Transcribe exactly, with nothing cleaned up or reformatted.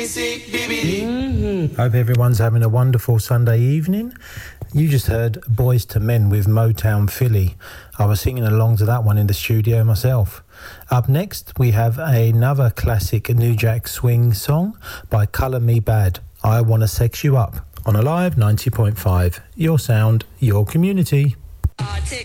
Mm-hmm. Hope everyone's having a wonderful Sunday evening. You just heard Boys to Men with Motown Philly. I was singing along to that one in the studio myself. Up next, we have another classic New Jack Swing song by Colour Me Bad, I Wanna Sex You Up, on Alive ninety point five. Your sound, your community.